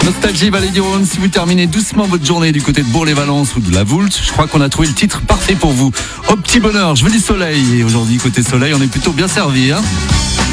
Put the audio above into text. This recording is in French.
Nostalgie Vallée du Rhône, si vous terminez doucement votre journée du côté de Bourg-les-Valences ou de la Voulte, je crois qu'on a trouvé le titre parfait pour vous. Au petit bonheur, je veux du soleil. Et aujourd'hui, côté soleil, on est plutôt bien servi, hein.